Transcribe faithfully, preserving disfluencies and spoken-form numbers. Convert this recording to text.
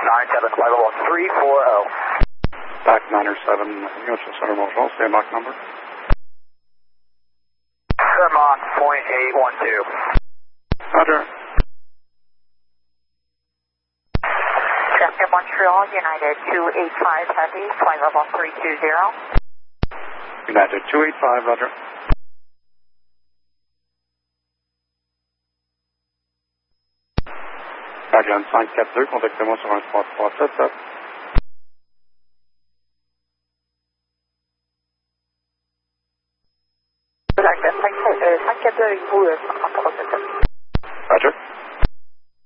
nine seven five oh one three four oh. Back niner seven, Union Center, bonjour, c'est Mach number. Sir, Mach point eight one two. Roger. Chester Montreal, United two eight five Heavy, flight level three two zero. United two eight five, roger. Avion cinq quatre deux, contactez-moi sur un trois trois sept sept.